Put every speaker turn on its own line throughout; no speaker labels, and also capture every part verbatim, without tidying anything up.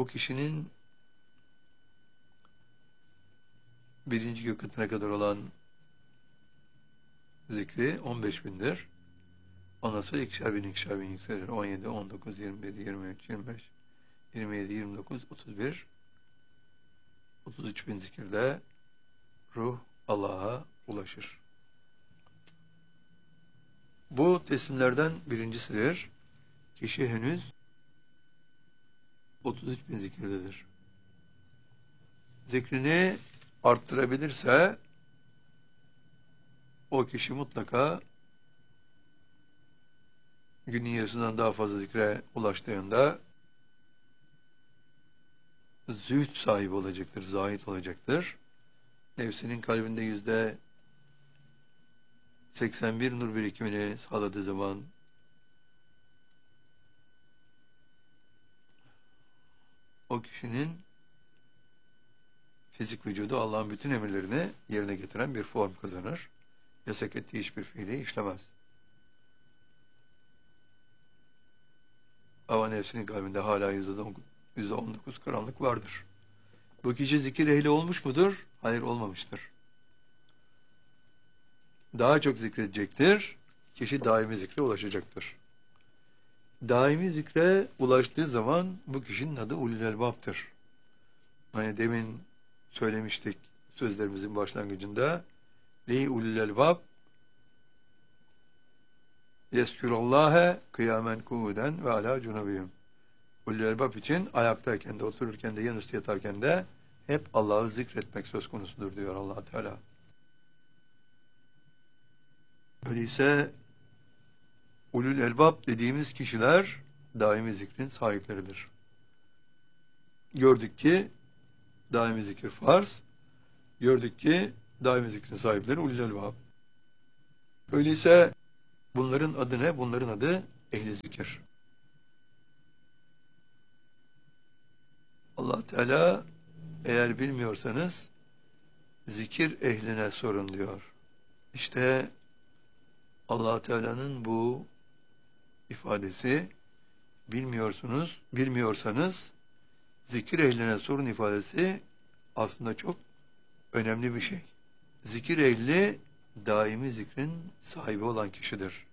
Bu kişinin birinci gök katına kadar olan zikri on beş bindir. Ondan sonra ikişer bin, ikişer bin yükselir. on yedi, on dokuz, yirmi bir, yirmi üç, yirmi beş, yirmi yedi, yirmi dokuz, otuz bir, otuz üç bin zikirde ruh Allah'a ulaşır. Bu teslimlerden birincisidir. Kişi henüz otuz üç bin zikirdedir. Zikrini arttırabilirse o kişi mutlaka günün yarısından daha fazla zikre ulaştığında zühd sahibi olacaktır, zahid olacaktır. Nefsinin kalbinde yüzde seksen bir nur birikimini sağladığı zaman o kişinin fizik vücudu Allah'ın bütün emirlerini yerine getiren bir form kazanır. Yasak ettiği hiçbir fiili işlemez. Ama nefsinin kalbinde hala yüzde on dokuz karanlık vardır. Bu kişi zikir ehli olmuş mudur? Hayır, olmamıştır. Daha çok zikredecektir. Kişi daimi zikre ulaşacaktır. Daimi zikre ulaştığı zaman bu kişinin adı ulul elbap'tır. Hani demin söylemiştik sözlerimizin başlangıcında. Li ulul elbab yeskûrullâhe kıyamen kuuden ve alâ cunubihim. Ulul elbab için ayaktayken de, otururken de, yanüstü yatarken de hep Allah'ı zikretmek söz konusudur diyor Allah Teala. Öyleyse ulul elbab dediğimiz kişiler daimi zikrin sahipleridir. Gördük ki daimi zikir farz, gördük ki daimi zikrin sahipleri ulul elbab. Öyleyse bunların adı ne? Bunların adı ehli zikir. Allah Teala eğer bilmiyorsanız zikir ehline sorun diyor. İşte Allah Teala'nın bu ifadesi bilmiyorsunuz, bilmiyorsanız zikir ehline sorun ifadesi aslında çok önemli bir şey. Zikir ehli daimi zikrin sahibi olan kişidir.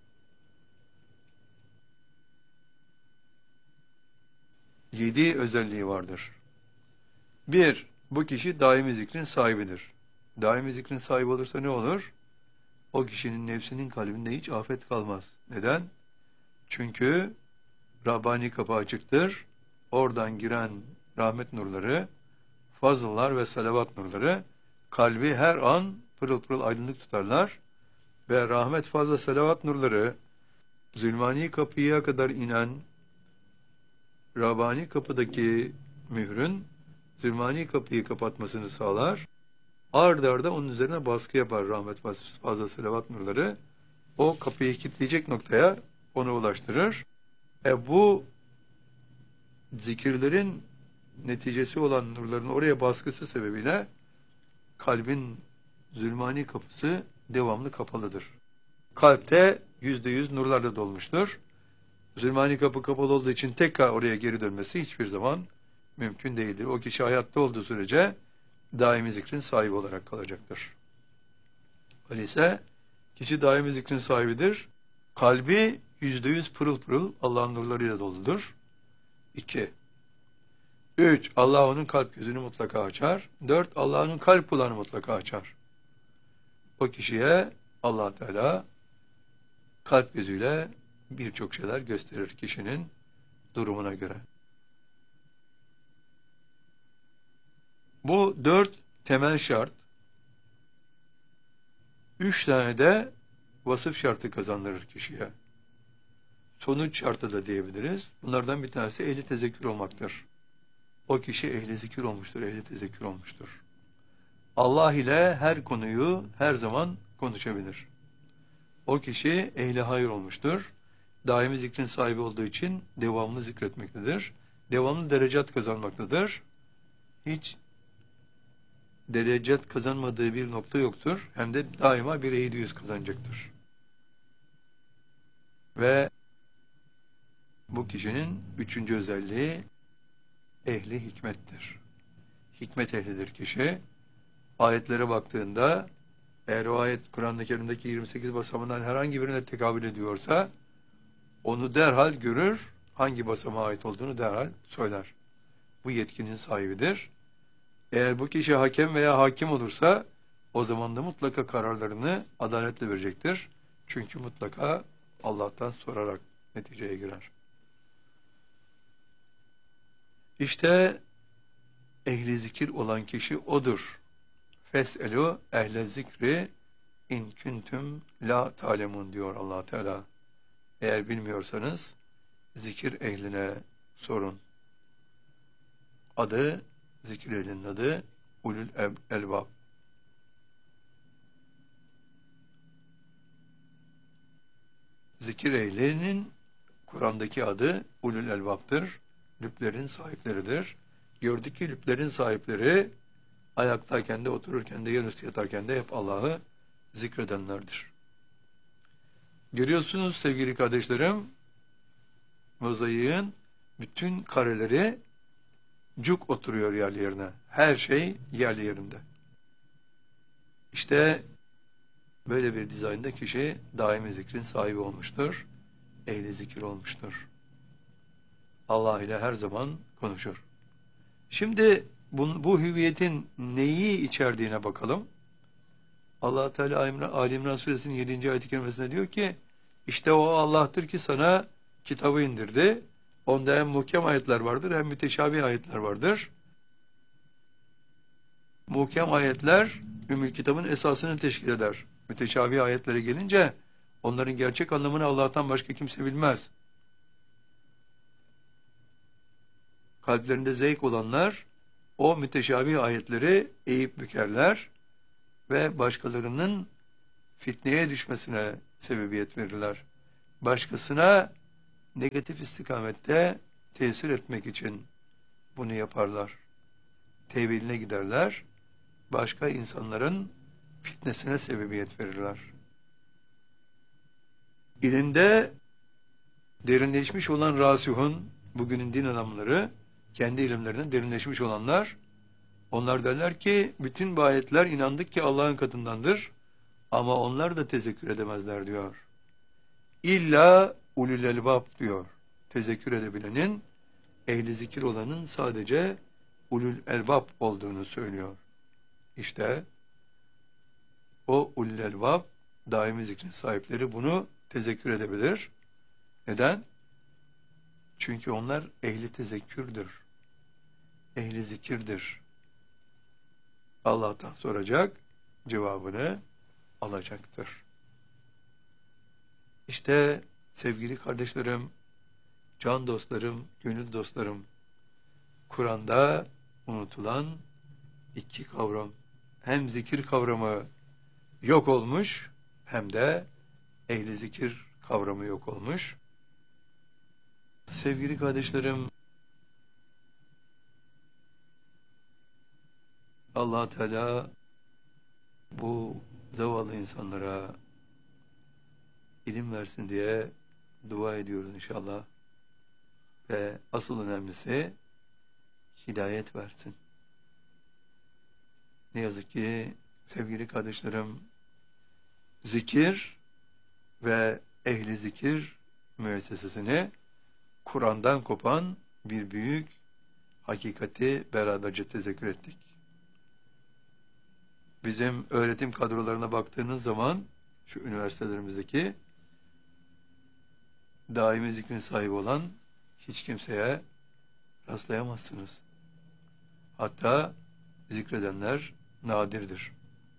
Yedi özelliği vardır. Bir, bu kişi daimi zikrin sahibidir. Daimi zikrin sahibi olursa ne olur? O kişinin nefsinin kalbinde hiç afet kalmaz. Neden? Çünkü Rabbani kapı açıktır. Oradan giren rahmet nurları, fazıllar ve salavat nurları kalbi her an pırıl pırıl aydınlık tutarlar ve rahmet, fazla, salavat nurları Zülmani kapıya kadar inen Rabbani kapıdaki mührün Zülmani kapıyı kapatmasını sağlar. Ard arda onun üzerine baskı yapar rahmet, fazla, salavat nurları. O kapıyı kilitleyecek noktaya onu ulaştırır. E bu zikirlerin neticesi olan nurların oraya baskısı sebebiyle kalbin Zülmani kapısı devamlı kapalıdır. Kalpte yüzde yüz nurlarla dolmuştur. Zülmani kapı kapalı olduğu için tekrar oraya geri dönmesi hiçbir zaman mümkün değildir. O kişi hayatta olduğu sürece daimi zikrin sahibi olarak kalacaktır. Öyleyse kişi daimi zikrin sahibidir. Kalbi yüzde yüz pırıl pırıl Allah'ın nurlarıyla doludur. İki. Üç. Allah onun kalp gözünü mutlaka açar. Dört. Allah onun kalp kulağını mutlaka açar. O kişiye Allah Teala kalp gözüyle birçok şeyler gösterir kişinin durumuna göre. Bu dört temel şart, üç tane de vasıf şartı kazandırır kişiye. Sonuç şartı da diyebiliriz. Bunlardan bir tanesi ehli tezekkür olmaktır. O kişi ehli zikir olmuştur, ehli tezekkür olmuştur. Allah ile her konuyu her zaman konuşabilir. O kişi ehli hayır olmuştur. Daimi zikrin sahibi olduğu için devamlı zikretmektedir. Devamlı derecat kazanmaktadır. Hiç derecat kazanmadığı bir nokta yoktur. Hem de daima bir eğri yüz kazanacaktır. Ve bu kişinin üçüncü özelliği ehli hikmettir. Hikmet ehlidir kişi. Ayetlere baktığında eğer o ayet Kur'an-ı Kerim'deki yirmi sekiz basamından herhangi birine tekabül ediyorsa onu derhal görür, hangi basamağa ait olduğunu derhal söyler. Bu yetkinin sahibidir. Eğer bu kişi hakem veya hakim olursa o zaman da mutlaka kararlarını adaletle verecektir. Çünkü mutlaka Allah'tan sorarak neticeye girer. İşte ehli zikir olan kişi odur. Fes'elu ehle zikri in kuntum la ta'lemun diyor Allah Teala. Eğer bilmiyorsanız zikir ehline sorun. Adı, zikir ehlinin adı ulul elbab. Zikir ehlinin Kur'an'daki adı ulul elbaptır. Lüblerin sahipleridir. Gördük ki lüblerin sahipleri ayaktayken de otururken de yanüstü yatarken de hep Allah'ı zikredenlerdir. Görüyorsunuz sevgili kardeşlerim, mozaiğin bütün kareleri cuk oturuyor yerli yerine. Her şey yerli yerinde. İşte böyle bir dizaynda kişi daimi zikrin sahibi olmuştur. Ehli zikir olmuştur. Allah ile her zaman konuşur. Şimdi bu, bu hüviyetin neyi içerdiğine bakalım. Allah Teala Ali İmran Suresinin yedinci ayet-i kerimesinde diyor ki işte o Allah'tır ki sana kitabı indirdi. Onda hem muhkem ayetler vardır hem müteşabih ayetler vardır. Muhkem ayetler Ümmül Kitab'ın esasını teşkil eder. Müteşabih ayetlere gelince onların gerçek anlamını Allah'tan başka kimse bilmez. Kalplerinde zevk olanlar o müteşabih ayetleri eğip bükerler ve başkalarının fitneye düşmesine sebebiyet verirler. Başkasına negatif istikamette tesir etmek için bunu yaparlar. Teviline giderler, başka insanların fitnesine sebebiyet verirler. İlimde derinleşmiş olan rasihun, bugünün din adamları, kendi ilimlerinde derinleşmiş olanlar, onlar derler ki bütün bu ayetler inandık ki Allah'ın katındandır ama onlar da tezekkür edemezler diyor. İlla ulul elbab diyor. Tezekkür edebilenin, ehli zikir olanın sadece ulul elbab olduğunu söylüyor. İşte o ulul elbab, daimi zikrin sahipleri bunu tezekkür edebilir. Neden? Çünkü onlar ehli tezekkürdür. Ehli zikirdir. Allah'tan soracak, cevabını alacaktır. İşte sevgili kardeşlerim, can dostlarım, gönül dostlarım, Kur'an'da unutulan iki kavram, hem zikir kavramı yok olmuş, hem de ehli zikir kavramı yok olmuş. Sevgili kardeşlerim, Allah Teala bu zavallı insanlara ilim versin diye dua ediyoruz inşallah. Ve asıl önemlisi hidayet versin. Ne yazık ki sevgili kardeşlerim, zikir ve ehli zikir müessesesini Kur'an'dan kopan bir büyük hakikati beraberce tezekkür ettik. Bizim öğretim kadrolarına baktığınız zaman şu üniversitelerimizdeki daimi zikrin sahibi olan hiç kimseye rastlayamazsınız. Hatta zikredenler nadirdir.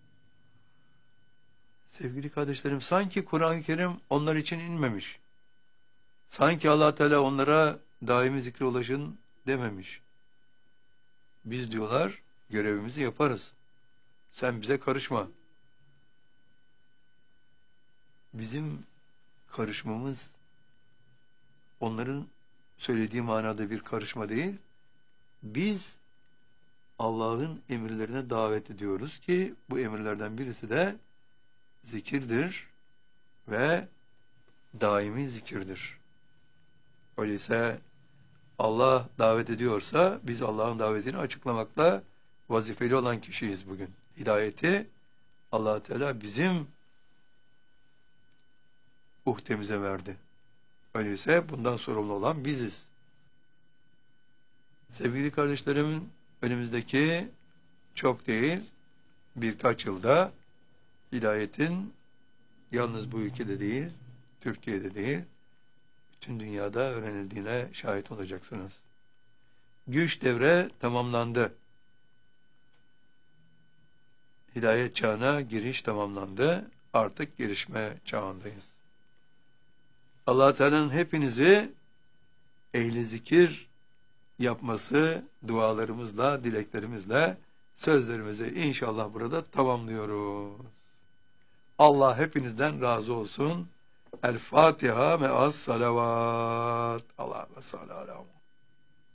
Sevgili kardeşlerim, sanki Kur'an-ı Kerim onlar için inmemiş. Sanki Allah Teala onlara daimi zikre ulaşın dememiş. Biz diyorlar görevimizi yaparız. Sen bize karışma. Bizim karışmamız onların söylediği manada bir karışma değil. Biz Allah'ın emirlerine davet ediyoruz ki bu emirlerden birisi de zikirdir ve daimi zikirdir. Öyleyse Allah davet ediyorsa biz Allah'ın davetini açıklamakla vazifeli olan kişiyiz bugün. Hidayeti Allah Teala bizim uhdemize verdi. Öyleyse bundan sorumlu olan biziz. Sevgili kardeşlerimin, önümüzdeki çok değil birkaç yılda hidayetin yalnız bu ülkede değil, Türkiye'de değil, bütün dünyada öğrenildiğine şahit olacaksınız. Güç devre tamamlandı. Hidayet çağına giriş tamamlandı. Artık gelişme çağındayız. Allah Teala'nın hepinizi ehli zikir yapması dualarımızla, dileklerimizle, sözlerimizi inşallah burada tamamlıyoruz. Allah hepinizden razı olsun. El Fatiha me'as salavat. Allahümme salli ala